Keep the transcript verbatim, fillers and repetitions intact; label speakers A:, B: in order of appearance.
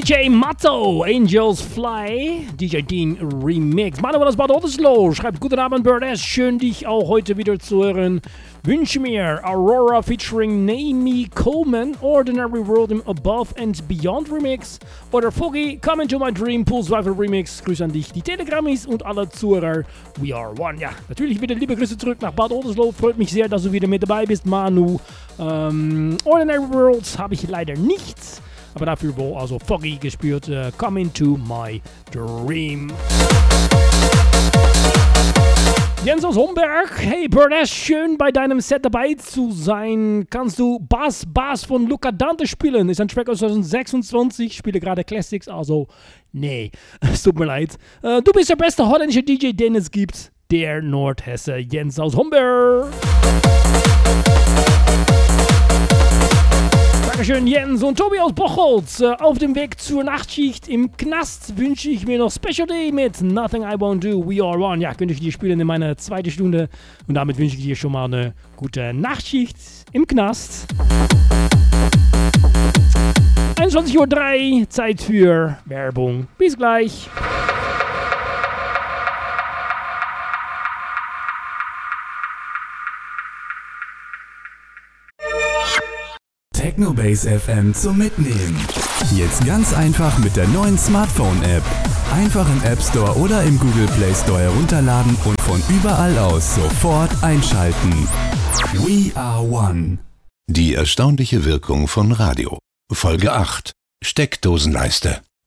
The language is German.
A: J Matto, Angels Fly, D J Dean Remix. Meine das Bad Ottesloh schreibt: Guten Abend, Birdes. Schön, dich auch heute wieder zu hören. Wünsche mir Aurora featuring Naomi Coleman, Ordinary World im Above and Beyond Remix. Oder Foggy, Come Into My Dream, Pulse Rifle Remix. Grüße an dich, die Telegrammis und alle Zuhörer. We are one. Ja, natürlich wieder liebe Grüße zurück nach Bad Ottesloh. Freut mich sehr, dass du wieder mit dabei bist, Manu. Ähm, Ordinary Worlds habe ich leider nichts. Aber dafür wohl also Foggy gespielt, uh, Come Into My Dream. Jens aus Homberg, hey Birdes, schön bei deinem Set dabei zu sein. Kannst du Bass Bass von Luca Dante spielen? Ist ein Track aus zwanzig sechsundzwanzig, spiele gerade Classics, also nee, es tut mir leid. Uh, du bist der beste holländische D J, den es gibt, der Nordhesse Jens aus Homberg. Dankeschön Jens und Tobi aus Bocholt. Auf dem Weg zur Nachtschicht im Knast wünsche ich mir noch Special Day mit Nothing I Won't Do, We Are One. Ja, könnte ich dir spielen in meiner zweiten Stunde. Und damit wünsche ich dir schon mal eine gute Nachtschicht im Knast. einundzwanzig Uhr drei, Zeit für Werbung. Bis gleich.
B: Technobase F M zum Mitnehmen. Jetzt ganz einfach mit der neuen Smartphone-App. Einfach im App Store oder im Google Play Store herunterladen und von überall aus sofort einschalten. We are one.
C: Die erstaunliche Wirkung von Radio. Folge acht. Steckdosenleiste.